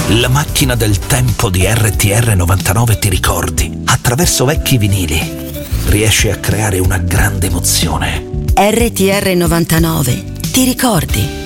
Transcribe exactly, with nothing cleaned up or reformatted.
La macchina del tempo di R T R novantanove, ti ricordi? Attraverso vecchi vinili riesce a creare una grande emozione. R T R novantanove, ti ricordi?